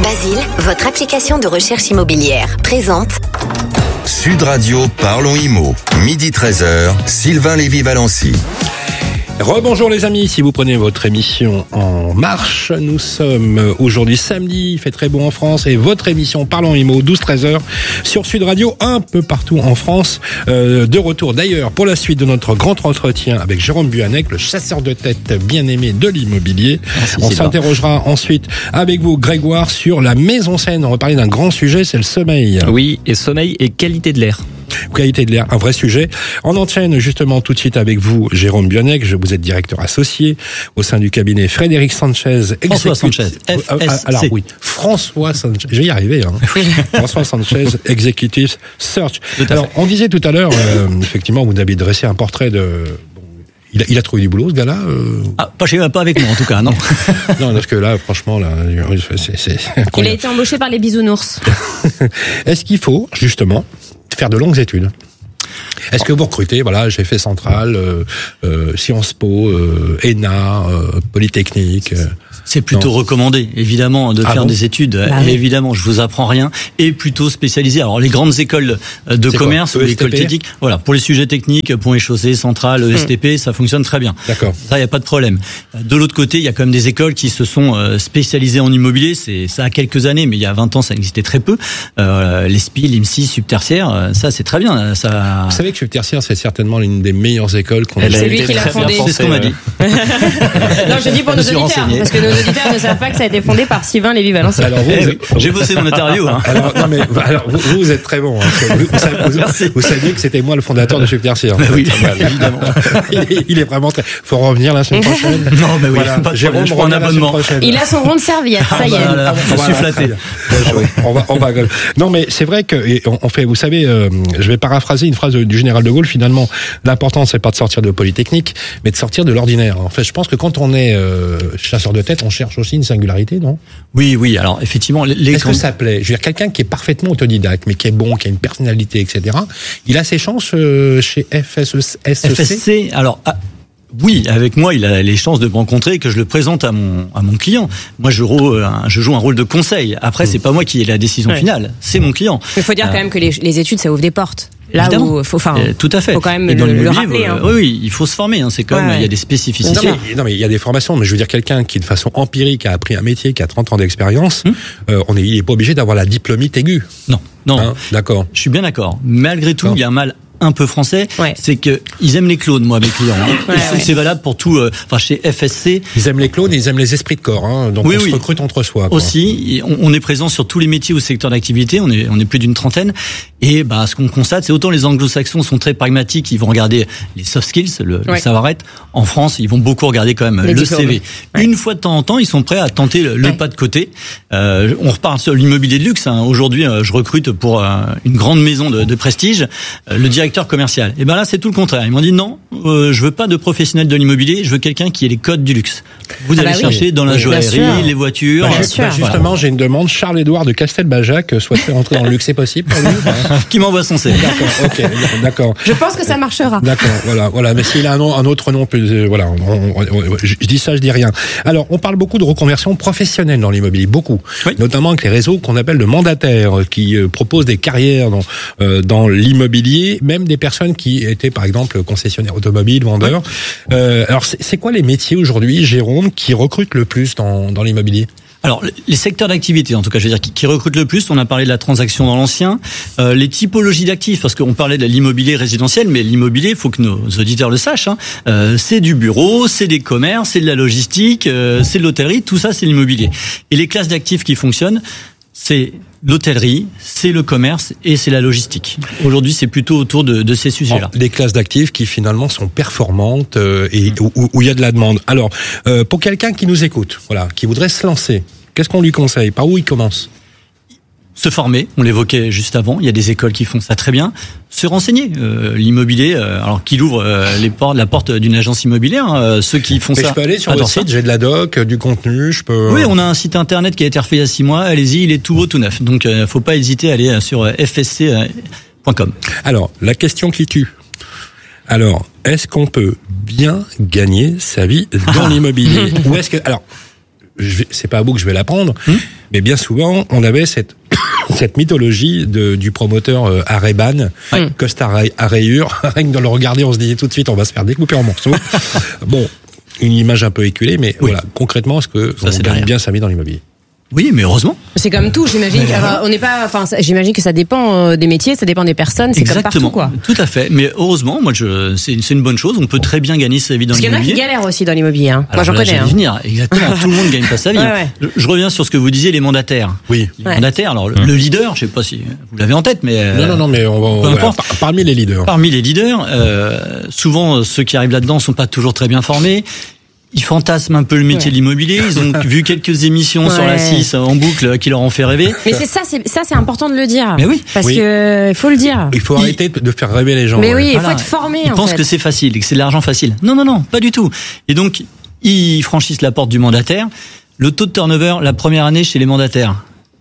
Basile, votre application de recherche immobilière, présente Sud Radio, parlons IMO. Midi 13h, Sylvain Lévy-Valency. Rebonjour les amis, si vous prenez votre émission en marche, nous sommes aujourd'hui samedi, il fait très beau en France et votre émission Parlons IMO 12-13h sur Sud Radio un peu partout en France. De retour d'ailleurs pour la suite de notre grand entretien avec Jérôme Buanec, le chasseur de tête bien aimé de l'immobilier. On s'interrogera ensuite avec vous Grégoire sur la mise en scène. On va parler d'un grand sujet, c'est le sommeil. Oui, et sommeil et qualité de l'air. Qualité de l'air, un vrai sujet. On enchaîne justement tout de suite avec vous, Jérôme Buanec. Vous êtes directeur associé au sein du cabinet Frédéric Sanchez. François Sanchez, FSC. Alors oui, François Sanchez. Je vais y arriver. François Sanchez, Executive Search. Alors, on disait tout à l'heure, effectivement, vous avez dressé un portrait de... Il a trouvé du boulot, ce gars-là Pas chez moi, pas avec moi, en tout cas, non. Non, parce que là, franchement, là, c'est il a été embauché par les bisounours. Est-ce qu'il faut, justement, faire de longues études? Est-ce que vous recrutez, voilà, j'ai fait Centrale, Sciences Po, ENA, Polytechnique C'est plutôt recommandé, évidemment, de faire des études. Oui. Évidemment, je vous apprends rien. Et plutôt spécialisé. Alors, les grandes écoles de commerce ou l'école technique, voilà, pour les sujets techniques, pont et chaussée, Centrale, ESTP, ça fonctionne très bien. D'accord. Ça, il n'y a pas de problème. De l'autre côté, il y a quand même des écoles qui se sont spécialisées en immobilier. Ça a quelques années, mais il y a 20 ans, ça existait très peu. L'ESPI, l'IMSI, subtertiaire, ça, c'est très bien. Ça... Vous savez que subtertiaire, c'est certainement l'une des meilleures écoles qu'on ait. C'est lui qui l'a fondé. C'est ce qu'on m'a dit. Non, je dis pour nos auditeurs, parce que nos auditeurs ne savent pas que ça a été fondé par Sylvain Lévy-Valency. Alors j'ai bossé mon interview. Hein. Alors, non mais, alors vous êtes très bon. Hein. Vous saviez que c'était moi le fondateur de subtertiaire. Oui, évidemment. Il est vraiment très... Faut revenir la semaine prochaine. Non, mais oui, voilà. Jérôme, je prends un abonnement. Il a son rond de serviette, ça y est. Je suis flatté. On va. Non mais c'est vrai que on fait. Vous savez, je vais paraphraser une phrase du général de Gaulle. Finalement, l'important c'est pas de sortir de Polytechnique, mais de sortir de l'ordinaire. En fait, je pense que quand on est chasseur de tête, on cherche aussi une singularité, non? Oui. Alors effectivement, est-ce que ça plaît? Je veux dire, quelqu'un qui est parfaitement autodidacte, mais qui est bon, qui a une personnalité, etc. Il a ses chances chez FSC. Alors. Oui, avec moi, il a les chances de me rencontrer et que je le présente à mon client. Moi, je joue un rôle de conseil. Après, c'est pas moi qui ai la décision finale, c'est mon client. Mais il faut dire quand même que les études, ça ouvre des portes. Là évidemment. Où faut, tout à fait. Faut quand même le rappeler. Oui, il faut se former. C'est comme il y a des spécificités. Non, mais il y a des formations. Mais je veux dire, quelqu'un qui de façon empirique a appris un métier, qui a 30 ans d'expérience, il est pas obligé d'avoir la diplomite aiguë. Non. Hein, d'accord. Je suis bien d'accord. Malgré tout, il y a un mal un peu français, c'est que ils aiment les clones, moi, mes clients. C'est valable pour tout. Chez FSC, ils aiment les clones, ils aiment les esprits de corps. Hein, donc on se recrute entre soi. Quoi. Aussi, on est présent sur tous les métiers ou secteurs d'activité. On est plus d'une trentaine. Et ce qu'on constate, c'est autant les Anglo-Saxons sont très pragmatiques, ils vont regarder les soft skills, le savoir-être. En France, ils vont beaucoup regarder quand même le CV. Une fois de temps en temps, ils sont prêts à tenter le pas de côté. On repart sur l'immobilier de luxe. Hein. Aujourd'hui, je recrute pour une grande maison de prestige. Le directeur commercial. Et là, c'est tout le contraire. Ils m'ont dit non, je veux pas de professionnel de l'immobilier, je veux quelqu'un qui ait les codes du luxe. Vous allez chercher dans la joaillerie, les voitures. Justement, j'ai une demande. Charles-Édouard de Castelbajac souhaiterait rentrer dans le luxe, c'est possible pour lui? Qui m'envoie son CV. D'accord. Je pense que ça marchera. D'accord, voilà. Mais s'il a un autre nom, voilà. Je dis ça, je dis rien. Alors, on parle beaucoup de reconversion professionnelle dans l'immobilier, beaucoup. Notamment avec les réseaux qu'on appelle de mandataires, qui proposent des carrières dans l'immobilier, même des personnes qui étaient, par exemple, concessionnaires automobiles, vendeurs. Alors, c'est quoi les métiers aujourd'hui, Jérôme, qui recrutent le plus dans l'immobilier? Alors, les secteurs d'activité, en tout cas, je veux dire, qui recrutent le plus, on a parlé de la transaction dans l'ancien, les typologies d'actifs, parce qu'on parlait de l'immobilier résidentiel, mais l'immobilier, il faut que nos auditeurs le sachent, c'est du bureau, c'est des commerces, c'est de la logistique, c'est de l'hôtellerie, tout ça, c'est l'immobilier. Et les classes d'actifs qui fonctionnent, c'est l'hôtellerie, c'est le commerce et c'est la logistique. Aujourd'hui, c'est plutôt autour de ces sujets-là. Des classes d'actifs qui finalement sont performantes et où il y a de la demande. Alors, pour quelqu'un qui nous écoute, voilà, qui voudrait se lancer, qu'est-ce qu'on lui conseille? Par où il commence? Se former, on l'évoquait juste avant, il y a des écoles qui font ça très bien. Se renseigner, l'immobilier, alors qu'il ouvre la porte d'une agence immobilière, ceux qui font ça. Je peux aller sur votre site, j'ai de la doc, du contenu, je peux... Oui, on a un site internet qui a été refait il y a 6 mois, allez-y, il est tout beau, tout neuf. Donc, faut pas hésiter à aller sur fsc.com. Alors, la question qui tue. Alors, est-ce qu'on peut bien gagner sa vie dans l'immobilier? Ou est-ce que... Alors, c'est pas à vous que je vais l'apprendre, Mais bien souvent, on avait cette mythologie du promoteur à Ray-Ban, Costa à rayures. Rien que de le regarder, on se disait tout de suite, on va se faire découper en morceaux. Bon, une image un peu éculée, mais voilà, concrètement, est-ce que on gagne bien sa vie dans l'immobilier? Oui, mais heureusement. C'est comme tout, j'imagine. Alors, j'imagine que ça dépend des métiers, ça dépend des personnes, c'est exactement, comme partout, quoi. Tout à fait. Mais heureusement, c'est une bonne chose. On peut très bien gagner sa vie dans l'immobilier. Parce qu'il y en a qui galèrent aussi dans l'immobilier. Hein. Alors, moi, j'en connais. Venir. Exactement. Tout le monde gagne pas sa vie. Ouais. Je reviens sur ce que vous disiez, les mandataires. Oui. Les mandataires. Alors, le leader, je sais pas si vous l'avez en tête, mais non, mais parmi les leaders. Parmi les leaders, souvent ceux qui arrivent là-dedans sont pas toujours très bien formés. Ils fantasment un peu le métier de l'immobilier. Ils ont vu quelques émissions sur la 6 en boucle qui leur ont fait rêver. Mais c'est important de le dire. Mais oui. Parce que faut le dire. Il faut arrêter de faire rêver les gens. Mais oui, il faut être formé. Ils pensent que c'est facile et que c'est de l'argent facile. Non, pas du tout. Et donc, ils franchissent la porte du mandataire. Le taux de turnover, la première année chez les mandataires,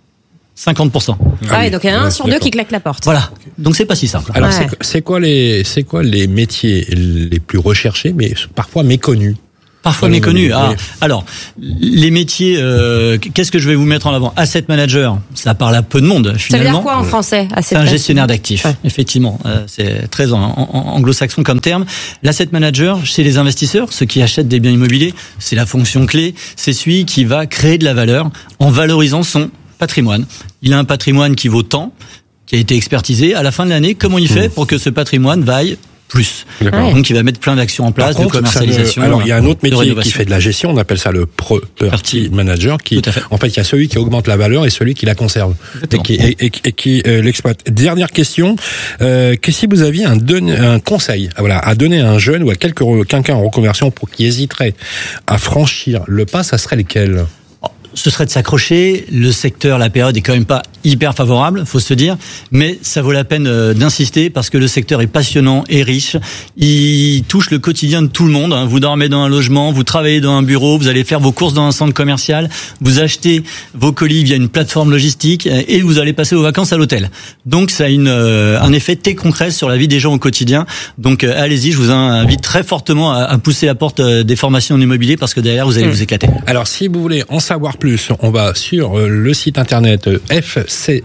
50%. Ah oui, donc il y en a un sur deux qui claque la porte. Voilà. Donc c'est pas si simple. Alors c'est quoi les métiers les plus recherchés, mais parfois méconnus? Parfois méconnus. Alors, les métiers, qu'est-ce que je vais vous mettre en avant? Asset manager, ça parle à peu de monde, finalement. Ça veut dire quoi en français? C'est un gestionnaire d'actifs, effectivement. C'est très anglo-saxon comme terme. L'asset manager, chez les investisseurs, ceux qui achètent des biens immobiliers, c'est la fonction clé. C'est celui qui va créer de la valeur en valorisant son patrimoine. Il a un patrimoine qui vaut tant, qui a été expertisé. À la fin de l'année, comment il fait pour que ce patrimoine vaille plus? Donc il va mettre plein d'actions en place, de commercialisation. Alors il y a un autre métier qui fait de la gestion, on appelle ça le property manager, qui en fait il y a celui qui augmente la valeur et celui qui la conserve et qui l'exploite. Dernière question, que si vous aviez un conseil à donner à un jeune ou à quelqu'un en reconversion pour qui hésiterait à franchir le pas, ça serait lequel? Ce serait de s'accrocher. Le secteur, la période est quand même pas hyper favorable, faut se dire, mais ça vaut la peine d'insister parce que le secteur est passionnant et riche. Il touche le quotidien de tout le monde. Vous dormez dans un logement, vous travaillez dans un bureau, vous allez faire vos courses dans un centre commercial, vous achetez vos colis via une plateforme logistique et vous allez passer vos vacances à l'hôtel. Donc ça a un effet très concret sur la vie des gens au quotidien. Donc allez-y, je vous invite très fortement à pousser la porte des formations en immobilier parce que derrière vous allez vous éclater. Alors si vous voulez en savoir plus, on va sur le site internet FSC.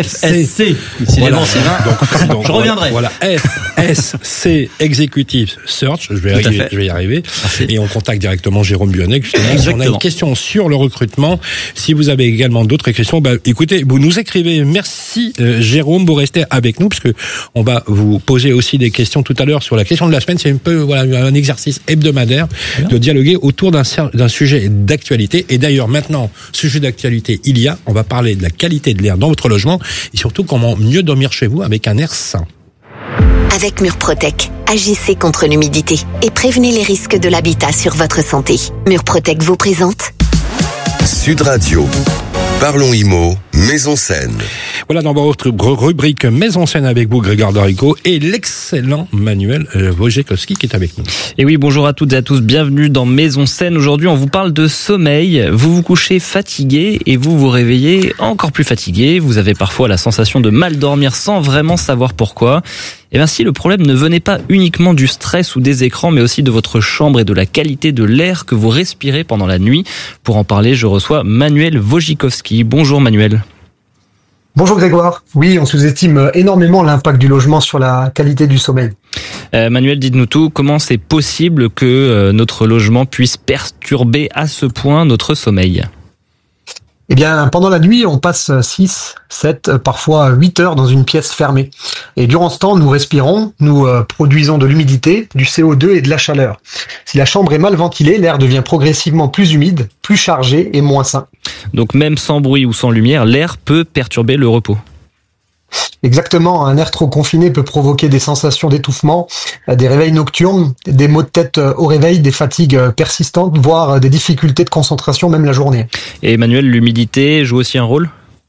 Voilà. Donc, je reviendrai. Voilà, FSC Executive Search. Je vais y arriver. Merci. Et on contacte directement Jérôme Buonnet. Si on a une question sur le recrutement, si vous avez également d'autres questions, écoutez, vous nous écrivez. Merci Jérôme, vous restez avec nous parce que on va vous poser aussi des questions tout à l'heure sur la question de la semaine. C'est un peu un exercice hebdomadaire de dialoguer autour d'un sujet d'actualité. Et d'ailleurs maintenant, sujet d'actualité, on va parler de la qualité de l'air dans votre logement et surtout comment mieux dormir chez vous avec un air sain. Avec Murprotec, agissez contre l'humidité et prévenez les risques de l'habitat sur votre santé. Murprotec vous présente Sud Radio. Parlons Immo, Maison Saine. Voilà dans votre rubrique Maison Saine avec vous, Grégoire Darico, et l'excellent Manuel Wojciechowski qui est avec nous. Et oui, bonjour à toutes et à tous, bienvenue dans Maison Saine. Aujourd'hui, on vous parle de sommeil. Vous vous couchez fatigué et vous vous réveillez encore plus fatigué. Vous avez parfois la sensation de mal dormir sans vraiment savoir pourquoi. Et bien si le problème ne venait pas uniquement du stress ou des écrans, mais aussi de votre chambre et de la qualité de l'air que vous respirez pendant la nuit. Pour en parler, je reçois Manuel Wojciechowski. Bonjour Manuel. Bonjour Grégoire. Oui, on sous-estime énormément l'impact du logement sur la qualité du sommeil. Manuel, dites-nous tout. Comment c'est possible que notre logement puisse perturber à ce point notre sommeil ? Eh bien, pendant la nuit, on passe 6, 7, parfois 8 heures dans une pièce fermée. Et durant ce temps, nous respirons, nous produisons de l'humidité, du CO2 et de la chaleur. Si la chambre est mal ventilée, l'air devient progressivement plus humide, plus chargé et moins sain. Donc même sans bruit ou sans lumière, l'air peut perturber le repos. Exactement, un air trop confiné peut provoquer des sensations d'étouffement, des réveils nocturnes, des maux de tête au réveil, des fatigues persistantes, voire des difficultés de concentration même la journée. Et Emmanuel, l'humidité joue aussi un rôle ?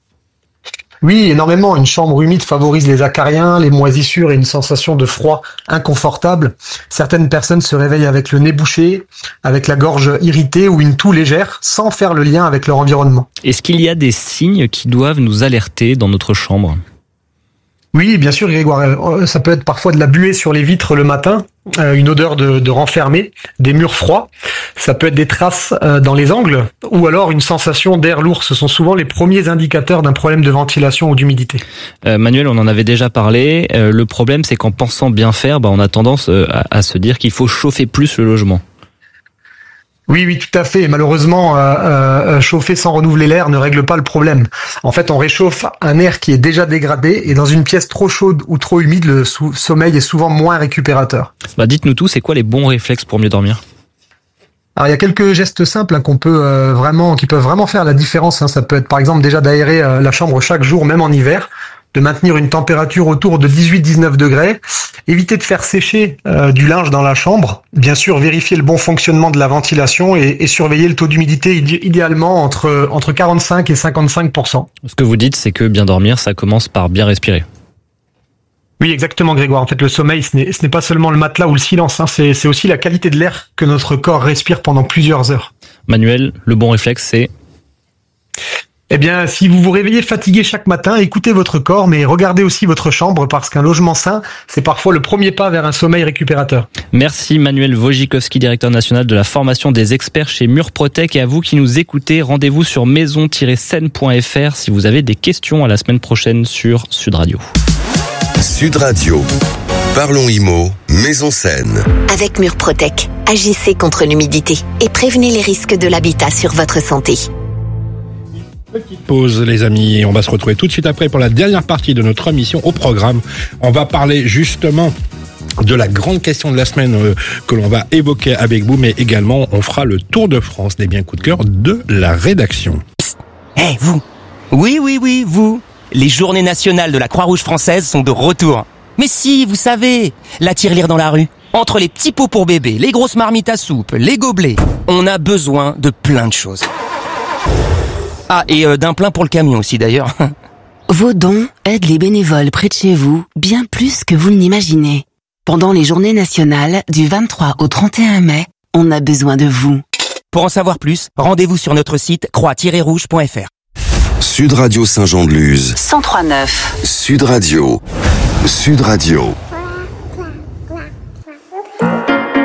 Oui, énormément. Une chambre humide favorise les acariens, les moisissures et une sensation de froid inconfortable. Certaines personnes se réveillent avec le nez bouché, avec la gorge irritée ou une toux légère, sans faire le lien avec leur environnement. Est-ce qu'il y a des signes qui doivent nous alerter dans notre chambre ? Oui, bien sûr, Grégoire. Ça peut être parfois de la buée sur les vitres le matin, une odeur de renfermé, des murs froids. Ça peut être des traces dans les angles, ou alors une sensation d'air lourd. Ce sont souvent les premiers indicateurs d'un problème de ventilation ou d'humidité. Manuel, on en avait déjà parlé. Le problème, c'est qu'en pensant bien faire, on a tendance à se dire qu'il faut chauffer plus le logement. Oui, tout à fait. Malheureusement, chauffer sans renouveler l'air ne règle pas le problème. En fait, on réchauffe un air qui est déjà dégradé et dans une pièce trop chaude ou trop humide, le sommeil est souvent moins récupérateur. Dites-nous tout, c'est quoi les bons réflexes pour mieux dormir ? Alors, il y a quelques gestes simples qui peuvent vraiment faire la différence. Ça peut être par exemple déjà d'aérer la chambre chaque jour, même en hiver, de maintenir une température autour de 18-19 degrés, éviter de faire sécher du linge dans la chambre, bien sûr vérifier le bon fonctionnement de la ventilation et surveiller le taux d'humidité idéalement entre 45 et 55%. Ce que vous dites, c'est que bien dormir, ça commence par bien respirer. Oui, exactement, Grégoire. En fait, le sommeil, ce n'est pas seulement le matelas ou le silence, c'est aussi la qualité de l'air que notre corps respire pendant plusieurs heures. Manuel, le bon réflexe, c'est ? Eh bien, si vous vous réveillez fatigué chaque matin, écoutez votre corps, mais regardez aussi votre chambre parce qu'un logement sain, c'est parfois le premier pas vers un sommeil récupérateur. Merci Manuel Wojcikowski, directeur national de la formation des experts chez Murprotec. Et à vous qui nous écoutez, rendez-vous sur maison-scène.fr si vous avez des questions. À la semaine prochaine sur Sud Radio. Sud Radio. Parlons IMO, Maison Scène. Avec Murprotec, agissez contre l'humidité et prévenez les risques de l'habitat sur votre santé. Petite pause les amis, et on va se retrouver tout de suite après pour la dernière partie de notre émission au programme. On va parler justement de la grande question de la semaine que l'on va évoquer avec vous, mais également on fera le tour de France des biens coups de cœur de la rédaction. Psst, hey, vous. Oui, vous. Les journées nationales de la Croix-Rouge française sont de retour. Mais si, vous savez, la tirelire dans la rue. Entre les petits pots pour bébé, les grosses marmites à soupe, les gobelets, on a besoin de plein de choses. Ah, et d'un plein pour le camion aussi d'ailleurs. Vos dons aident les bénévoles près de chez vous bien plus que vous ne l'imaginez. Pendant les journées nationales du 23 au 31 mai, on a besoin de vous. Pour en savoir plus, rendez-vous sur notre site croix-rouge.fr. Sud Radio Saint-Jean-de-Luz. 103.9. Sud Radio. Sud Radio.